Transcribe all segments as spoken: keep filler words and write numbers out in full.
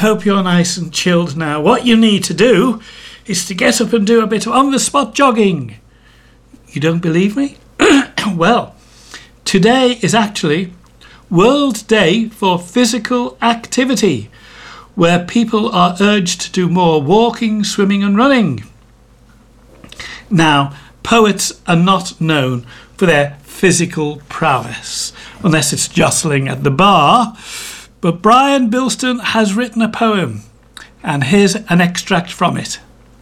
hope you're nice and chilled now. What you need to do is to get up and do a bit of on-the-spot jogging. You don't believe me? Well, today is actually World Day for Physical Activity, where people are urged to do more walking, swimming and running. Now, poets are not known for their physical prowess, unless it's jostling at the bar, but Brian Bilston has written a poem, and here's an extract from it.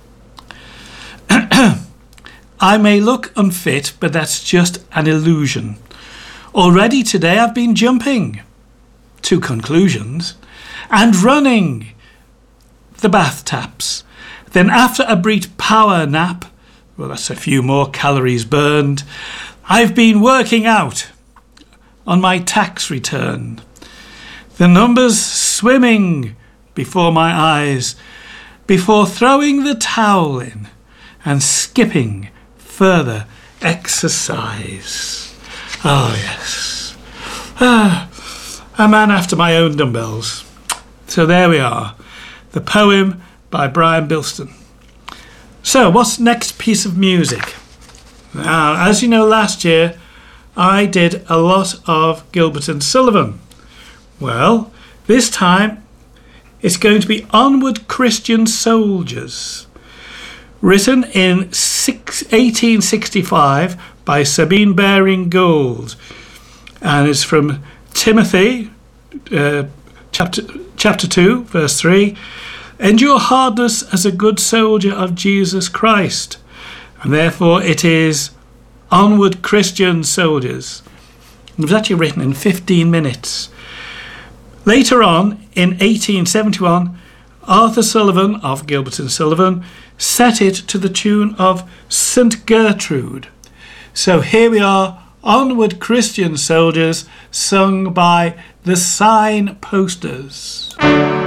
I may look unfit, but that's just an illusion. Already today I've been jumping to conclusions and running the bath taps. Then after a brief power nap, well, that's a few more calories burned, I've been working out on my tax return. The numbers swimming before my eyes, before throwing the towel in and skipping further exercise. Oh, yes. Ah, a man after my own dumbbells. So there we are. The poem by Brian Bilston. So what's next piece of music? Now, as you know, last year I did a lot of Gilbert and Sullivan. Well, this time it's going to be Onward Christian Soldiers, written in eighteen sixty-five by Sabine Baring Gould, and it's from Timothy uh, chapter chapter two, verse three. Endure hardness as a good soldier of Jesus Christ. And therefore it is Onward Christian Soldiers. It was actually written in fifteen minutes. Later on, in eighteen seventy-one, Arthur Sullivan of Gilbert and Sullivan set it to the tune of Saint Gertrude. So here we are, Onward Christian Soldiers, sung by the Signposters.